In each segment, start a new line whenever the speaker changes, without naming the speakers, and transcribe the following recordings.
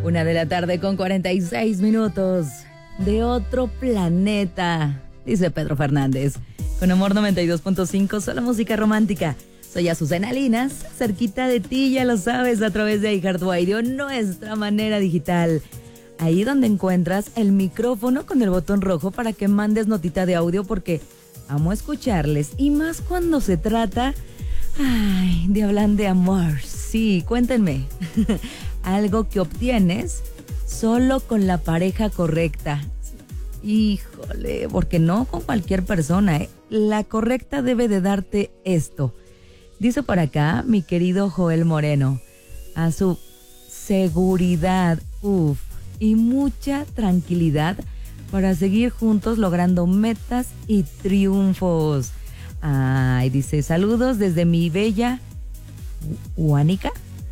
1:46 p.m. De otro planeta, dice Pedro Fernández. Con Amor 92.5, solo música romántica. Soy Azucena Linas, cerquita de ti, ya lo sabes, a través de iHeartRadio, nuestra manera digital. Ahí donde encuentras el micrófono con el botón rojo para que mandes notita de audio, porque amo escucharles, y más cuando se trata, de hablar de amor. Sí, cuéntenme, algo que obtienes solo con la pareja correcta. Híjole, porque no con cualquier persona, ¿eh? La correcta debe de darte esto. Dice por acá mi querido Joel Moreno, a su seguridad, y mucha tranquilidad para seguir juntos logrando metas y triunfos. Ay, dice, saludos desde mi bella Huánica.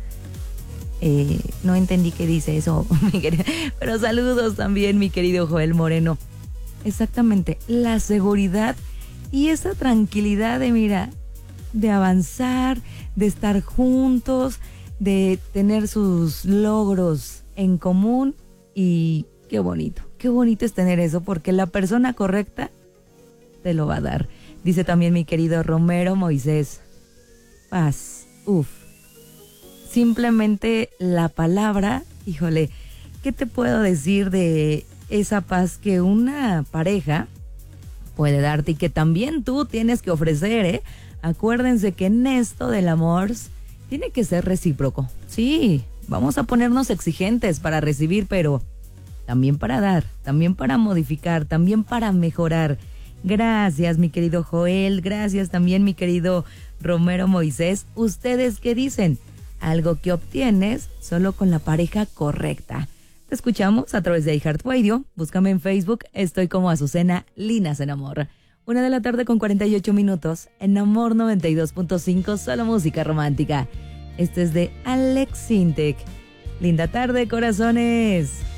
No entendí qué dice eso, pero saludos también, mi querido Joel Moreno. Exactamente, la seguridad y esa tranquilidad de avanzar, de estar juntos, de tener sus logros en común, y qué bonito es tener eso, porque la persona correcta te lo va a dar. Dice también mi querido Romero Moisés, paz, simplemente la palabra, híjole, ¿qué te puedo decir de esa paz que una pareja puede darte y que también tú tienes que ofrecer, Acuérdense que en esto del amor tiene que ser recíproco. Sí, vamos a ponernos exigentes para recibir, pero también para dar, también para modificar, también para mejorar. Gracias, mi querido Joel, gracias también, mi querido Romero Moisés. ¿Ustedes qué dicen? Algo que obtienes solo con la pareja correcta. Te escuchamos a través de iHeartRadio. Búscame en Facebook, estoy como Azucena Linas en Amor. 1:48 p.m. en Amor 92.5, solo música romántica. Este es de Alex Sintek. Linda tarde, corazones.